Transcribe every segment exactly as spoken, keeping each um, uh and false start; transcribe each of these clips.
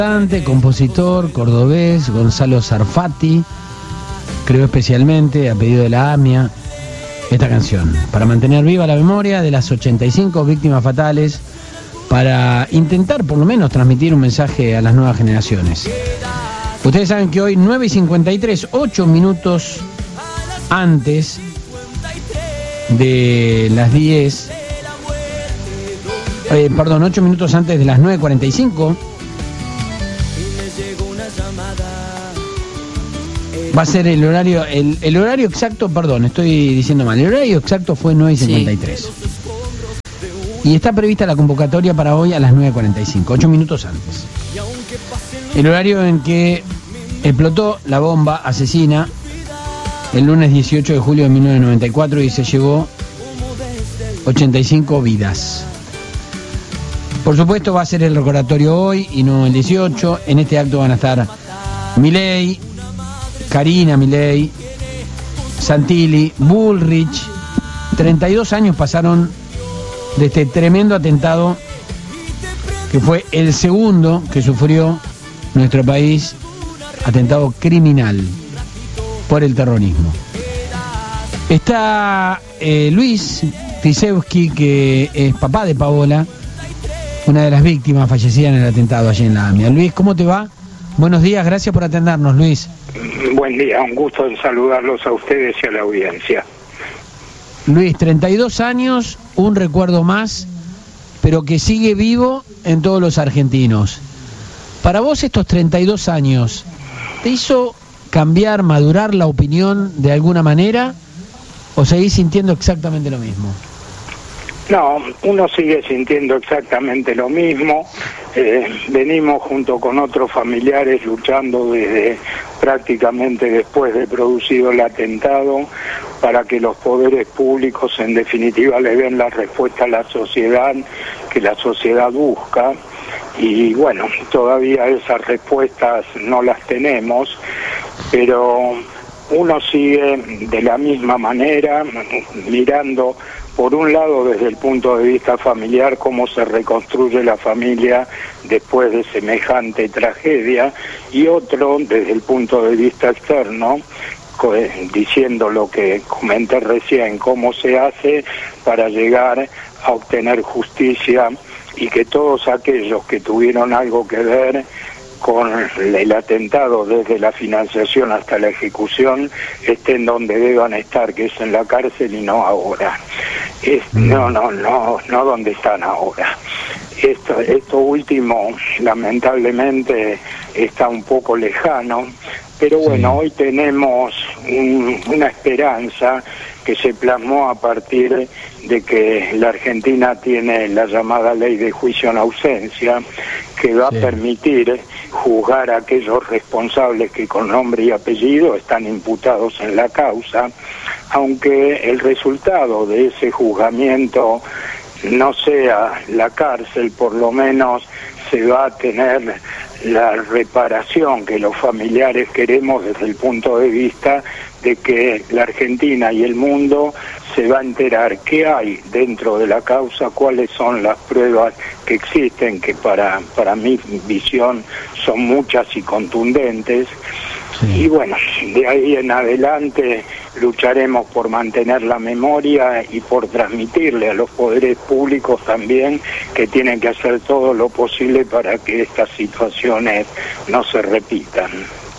Cantante, compositor, cordobés, Gonzalo Sarfati, creó especialmente, a pedido de la AMIA, esta canción, para mantener viva la memoria de las ochenta y cinco víctimas fatales, para intentar por lo menos transmitir un mensaje a las nuevas generaciones. Ustedes saben que hoy, nueve y cincuenta y tres, ocho minutos antes de las diez, eh, perdón, ocho minutos antes de las nueve cuarenta y cinco, va a ser el horario, el, el horario exacto, perdón, estoy diciendo mal, el horario exacto fue nueve y cincuenta y tres. Sí. Y está prevista la convocatoria para hoy a las nueve cuarenta y cinco, ocho minutos antes. El horario en que explotó la bomba asesina el lunes dieciocho de julio de mil novecientos noventa y cuatro y se llevó ochenta y cinco vidas. Por supuesto va a ser el recordatorio hoy y no el dieciocho. En este acto van a estar Milei, Karina Milei, Santilli, Bullrich. treinta y dos años pasaron de este tremendo atentado que fue el segundo que sufrió nuestro país, atentado criminal por el terrorismo. Está eh, Luis Pisewski, que es papá de Paola, una de las víctimas fallecidas en el atentado allí en la AMIA. Luis, ¿cómo te va? Buenos días, gracias por atendernos, Luis. Buen día, un gusto en saludarlos a ustedes y a la audiencia. Luis, treinta y dos años, un recuerdo más, pero que sigue vivo en todos los argentinos. Para vos estos treinta y dos años, ¿te hizo cambiar, madurar la opinión de alguna manera o seguís sintiendo exactamente lo mismo? No, uno sigue sintiendo exactamente lo mismo. Eh, venimos junto con otros familiares luchando desde prácticamente después de producido el atentado para que los poderes públicos en definitiva le den la respuesta a la sociedad que la sociedad busca. Y bueno, todavía esas respuestas no las tenemos, pero uno sigue de la misma manera mirando, por un lado desde el punto de vista familiar, cómo se reconstruye la familia después de semejante tragedia, y otro desde el punto de vista externo, diciendo lo que comenté recién, cómo se hace para llegar a obtener justicia y que todos aquellos que tuvieron algo que ver con el atentado, desde la financiación hasta la ejecución, estén donde deban estar, que es en la cárcel y no ahora. Es, no, no, no, no donde están ahora. Esto, esto último, lamentablemente, está un poco lejano, pero bueno, hoy tenemos un, una esperanza que se plasmó a partir de que la Argentina tiene la llamada ley de juicio en ausencia, que va sí. a permitir juzgar a aquellos responsables que con nombre y apellido están imputados en la causa, aunque el resultado de ese juzgamiento no sea la cárcel, por lo menos se va a tener la reparación que los familiares queremos desde el punto de vista de que la Argentina y el mundo se va a enterar qué hay dentro de la causa, cuáles son las pruebas que existen, que para, para mi visión son muchas y contundentes. Sí. Y bueno, de ahí en adelante lucharemos por mantener la memoria y por transmitirle a los poderes públicos también que tienen que hacer todo lo posible para que estas situaciones no se repitan.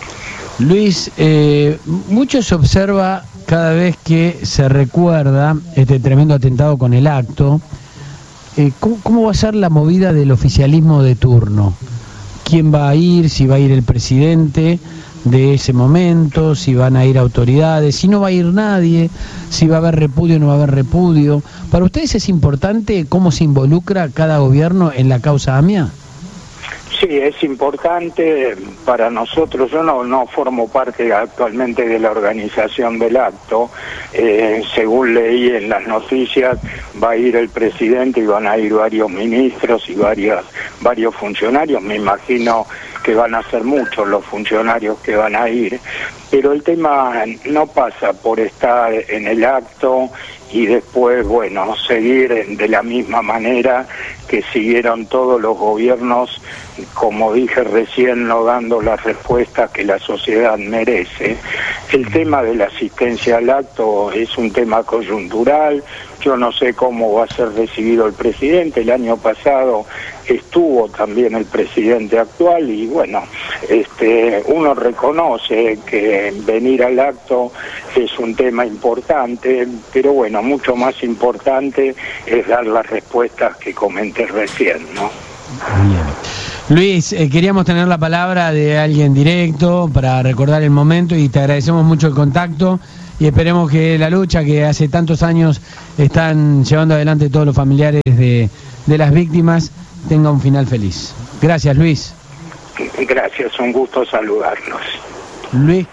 Luis, eh, mucho se observa cada vez que se recuerda este tremendo atentado con el acto. Eh, ¿cómo, ¿Cómo va a ser la movida del oficialismo de turno? ¿Quién va a ir? ¿Si va a ir el presidente de ese momento? ¿Si van a ir autoridades? ¿Si no va a ir nadie? ¿Si va a haber repudio o no va a haber repudio? ¿Para ustedes es importante cómo se involucra cada gobierno en la causa AMIA? Sí, es importante para nosotros. Yo no, no formo parte actualmente de la organización del acto. Eh, según leí en las noticias, va a ir el presidente y van a ir varios ministros y varias, varios funcionarios. Me imagino que van a ser muchos los funcionarios que van a ir. Pero el tema no pasa por estar en el acto y después, bueno, seguir de la misma manera que siguieron todos los gobiernos, como dije recién, no dando las respuestas que la sociedad merece. El tema de la asistencia al acto es un tema coyuntural. Yo no sé cómo va a ser recibido el presidente. El año pasado estuvo también el presidente actual y bueno, este, uno reconoce que venir al acto es un tema importante, pero bueno, mucho más importante es dar las respuestas que comenté recién, ¿no? Bien. Luis, eh, queríamos tener la palabra de alguien directo para recordar el momento y te agradecemos mucho el contacto y esperemos que la lucha que hace tantos años están llevando adelante todos los familiares de, de las víctimas tenga un final feliz. Gracias, Luis. Gracias, un gusto saludarlos. Luis.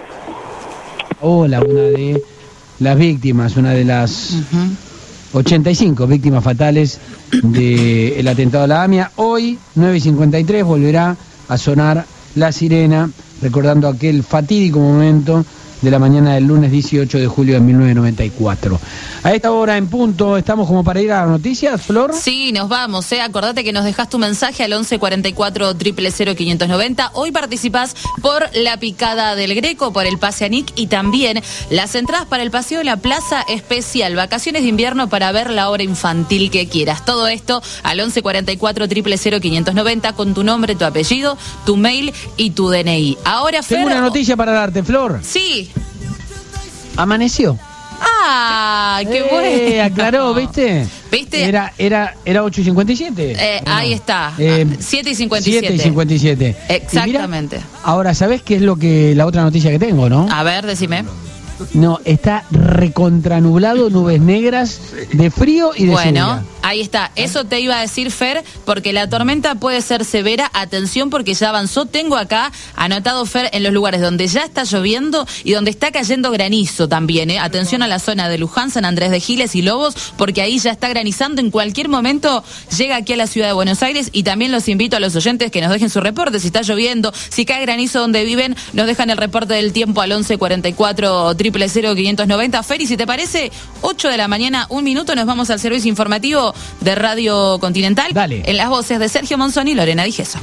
Hola, una de las víctimas, una de las uh-huh. ochenta y cinco víctimas fatales del atentado a la AMIA. Hoy, nueve y cincuenta y tres, volverá a sonar la sirena, recordando aquel fatídico momento de la mañana del lunes dieciocho de julio de mil novecientos noventa y cuatro. A esta hora en punto, ¿estamos como para ir a las noticias, Flor? Sí, nos vamos, ¿eh? Acordate que nos dejás tu mensaje al once cuarenta y cuatro, cero cero cero, quinientos noventa. Hoy participás por la picada del Greco, por el pase a N I C y también las entradas para el paseo de la Plaza Especial, vacaciones de invierno para ver la obra infantil que quieras. Todo esto al once cuarenta y cuatro, cero cero cero, quinientos noventa con tu nombre, tu apellido, tu mail y tu D N I. Ahora, Fer... Tengo una noticia para darte, Flor. Sí. Amaneció. ¡Ah! ¡Qué eh, bueno! Aclaró, ¿viste? ¿Viste? Era, era, era ocho y cincuenta y siete. Eh, no. Ahí está. Eh, siete y cincuenta y siete. siete y cincuenta y siete. Exactamente. Mira, ahora, ¿sabés qué es lo que la otra noticia que tengo, no? A ver, decime. No, está recontranublado, nubes negras, de frío y de Bueno, lluvia. ahí está. Eso te iba a decir, Fer, porque la tormenta puede ser severa. Atención, porque ya avanzó. Tengo acá anotado, Fer, en los lugares donde ya está lloviendo y donde está cayendo granizo también, ¿eh? Atención a la zona de Luján, San Andrés de Giles y Lobos, porque ahí ya está granizando. En cualquier momento llega aquí a la ciudad de Buenos Aires y también los invito a los oyentes que nos dejen su reporte. Si está lloviendo, si cae granizo donde viven, nos dejan el reporte del tiempo al once cuarenta y cuatro, cero cero cero, quinientos noventa. Fer, y si te parece, ocho de la mañana, un minuto, nos vamos al servicio informativo de Radio Continental. Dale. En las voces de Sergio Monzón y Lorena Dijeso.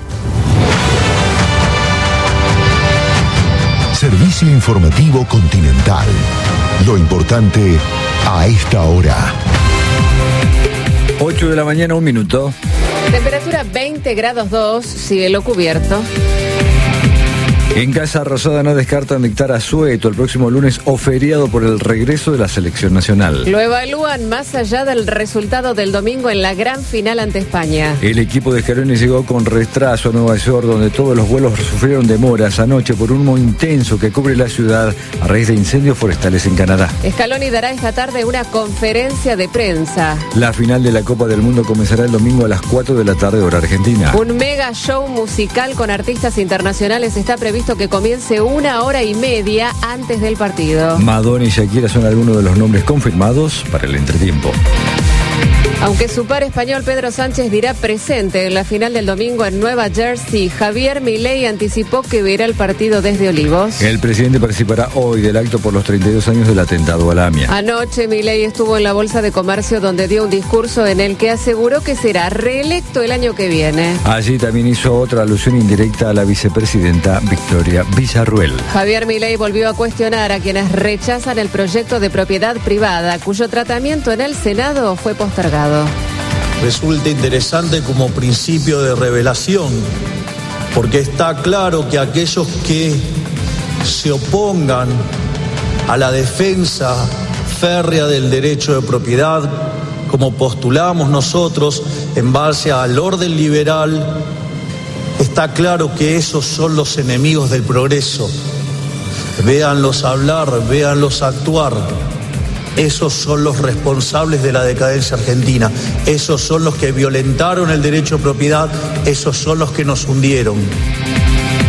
Servicio informativo Continental. Lo importante a esta hora. ocho de la mañana, un minuto. Temperatura veinte grados dos, cielo cubierto. En Casa Rosada no descartan dictar asueto el próximo lunes o feriado por el regreso de la selección nacional. Lo evalúan más allá del resultado del domingo en la gran final ante España. El equipo de Scaloni llegó con retraso a Nueva York, donde todos los vuelos sufrieron demoras anoche por un humo intenso que cubre la ciudad a raíz de incendios forestales en Canadá. Scaloni dará esta tarde una conferencia de prensa. La final de la Copa del Mundo comenzará el domingo a las cuatro de la tarde, hora argentina. Un mega show musical con artistas internacionales está previsto que comience una hora y media antes del partido. Madonna y Shakira son algunos de los nombres confirmados para el entretiempo. Aunque su par español Pedro Sánchez dirá presente en la final del domingo en Nueva Jersey, Javier Milei anticipó que verá el partido desde Olivos. El presidente participará hoy del acto por los treinta y dos años del atentado a la AMIA. Anoche Milei estuvo en la Bolsa de Comercio, donde dio un discurso en el que aseguró que será reelecto el año que viene. Allí también hizo otra alusión indirecta a la vicepresidenta Victoria Villarruel. Javier Milei volvió a cuestionar a quienes rechazan el proyecto de propiedad privada, cuyo tratamiento en el Senado fue postergado. Resulta interesante como principio de revelación, porque está claro que aquellos que se opongan a la defensa férrea del derecho de propiedad, como postulamos nosotros en base al orden liberal, está claro que esos son los enemigos del progreso. Véanlos hablar, véanlos actuar. Esos son los responsables de la decadencia argentina. Esos son los que violentaron el derecho de propiedad. Esos son los que nos hundieron.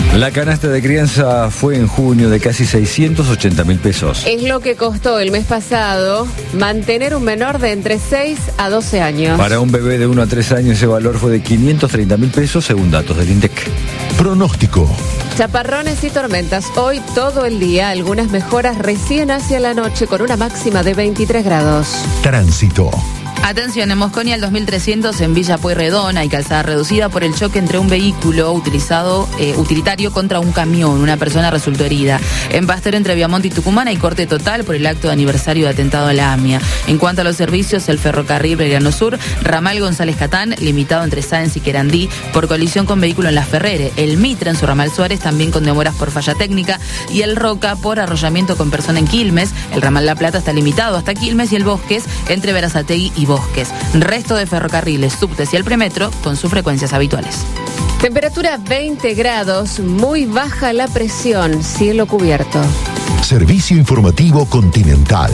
La canasta de crianza fue en junio de casi seiscientos ochenta mil pesos. Es lo que costó el mes pasado mantener un menor de entre seis a doce años. Para un bebé de uno a tres años ese valor fue de quinientos treinta mil pesos según datos del INDEC. Pronóstico. Chaparrones y tormentas hoy todo el día, algunas mejoras recién hacia la noche con una máxima de veintitrés grados. Tránsito. Atención, en Mosconi al dos mil trescientos en Villa Pueyrredón hay calzada reducida por el choque entre un vehículo utilizado eh, utilitario contra un camión. Una persona resultó herida. En Pasteur entre Viamonte y Tucumán hay corte total por el acto de aniversario de atentado a la AMIA. En cuanto a los servicios, el ferrocarril Belgrano Sur, ramal González Catán, limitado entre Sáenz y Querandí por colisión con vehículo en La Ferrere. El Mitre en su ramal Suárez también con demoras por falla técnica y el Roca por arrollamiento con persona en Quilmes. El ramal La Plata está limitado hasta Quilmes y el Bosques entre Berazategui y Bosques. Resto de ferrocarriles, subtes y el premetro con sus frecuencias habituales. Temperatura veinte grados, muy baja la presión, cielo cubierto. Servicio informativo Continental.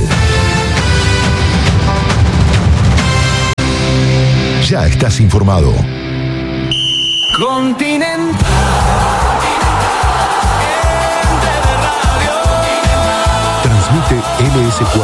Ya estás informado. Continental. Transmite L S cuatro.